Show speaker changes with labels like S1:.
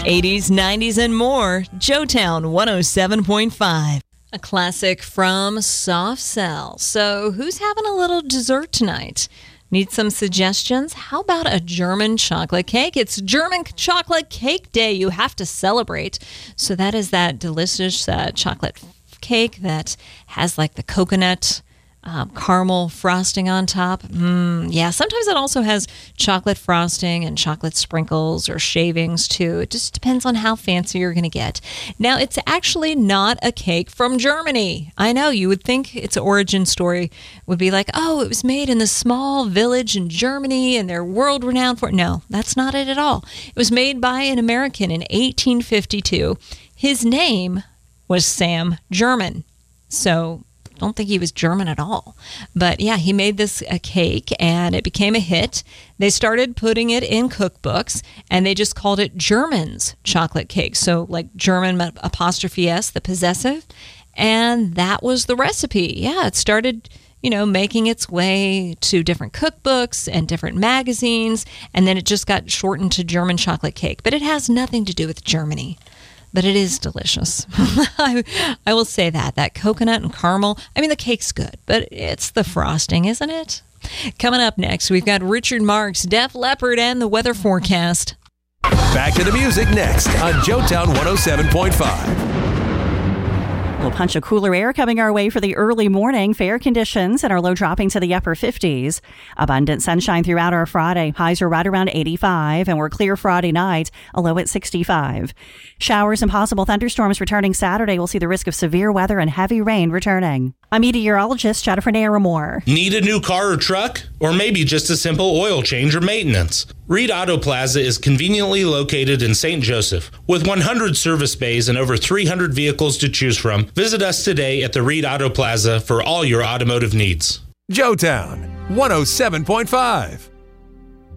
S1: 80s, 90s, and more. Joetown 107.5. A classic from Soft Cell. So who's having a little dessert tonight? Need some suggestions? How about a German chocolate cake? It's German Chocolate Cake Day. You have to celebrate. So that is that delicious chocolate cake that has like the coconut caramel frosting on top. Yeah, sometimes it also has chocolate frosting and chocolate sprinkles or shavings too. It just depends on how fancy you're going to get. Now, it's actually not a cake from Germany. I know, you would think its origin story would be like, oh, it was made in this small village in Germany and they're world renowned for it. No, that's not it at all. It was made by an American in 1852. His name was Sam German. So don't think he was German at all. But yeah, he made this cake and it became a hit. They started putting it in cookbooks and they just called it German's chocolate cake. So like German apostrophe S, the possessive. And that was the recipe. Yeah, it started, making its way to different cookbooks and different magazines. And then it just got shortened to German chocolate cake. But it has nothing to do with Germany. But it is delicious. I will say that coconut and caramel, the cake's good, but it's the frosting, isn't it? Coming up next, we've got Richard Marx, Def Leppard, and the weather forecast.
S2: Back to the music next on Joetown 107.5.
S3: A little punch of cooler air coming our way for the early morning. Fair conditions and our low dropping to the upper 50s. Abundant sunshine throughout our Friday. Highs are right around 85, and we're clear Friday night, a low at 65. Showers and possible thunderstorms returning Saturday. We'll see the risk of severe weather and heavy rain returning. I'm meteorologist Jennifer Naramore.
S4: Need a new car or truck? Or maybe just a simple oil change or maintenance? Reed Auto Plaza is conveniently located in St. Joseph. With 100 service bays and over 300 vehicles to choose from, visit us today at the Reed Auto Plaza for all your automotive needs.
S2: Joetown 107.5.